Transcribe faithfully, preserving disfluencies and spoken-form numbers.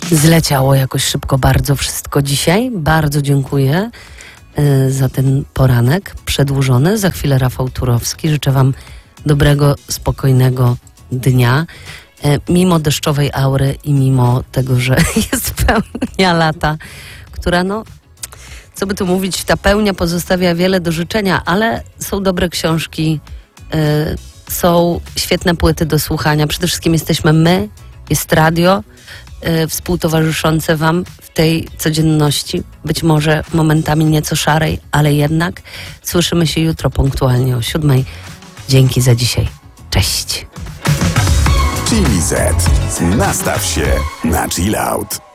Zleciało jakoś szybko bardzo wszystko dzisiaj. Bardzo dziękuję y, za ten poranek przedłużony. Za chwilę Rafał Turowski. Życzę wam dobrego, spokojnego dnia. Y, mimo deszczowej aury i mimo tego, że jest pełnia lata, która no, co by tu mówić, ta pełnia pozostawia wiele do życzenia, ale są dobre książki, y, są świetne płyty do słuchania. Przede wszystkim jesteśmy my, jest radio, y, współtowarzyszące wam w tej codzienności, być może momentami nieco szarej, ale jednak. Słyszymy się jutro punktualnie o siódmej. Dzięki za dzisiaj. Cześć. Chili Z. Nastaw się na chill out.